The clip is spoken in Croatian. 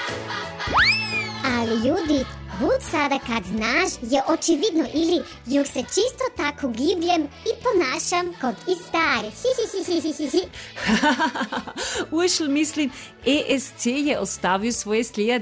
Ali Judit, bud sada kad znaš je očividno ili još se čisto tako gibljem i ponašam kod i stare. Uršel, mislim, ESC je ostavil svoje slede